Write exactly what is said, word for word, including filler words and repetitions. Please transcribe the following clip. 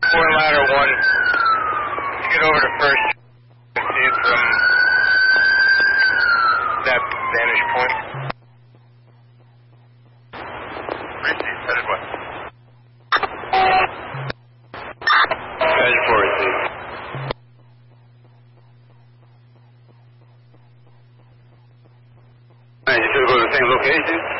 four ladder one. Get over to first and see it from that vantage point. Receive, headed west. Measure four, receive. Alright, you still go to the same location?